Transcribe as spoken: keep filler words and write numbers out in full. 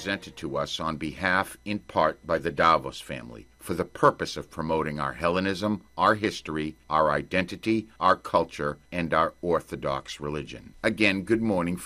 presented to us on behalf, in part, by the Davos family for the purpose of promoting our Hellenism, our history, our identity, our culture, and our Orthodox religion. Again, good morning,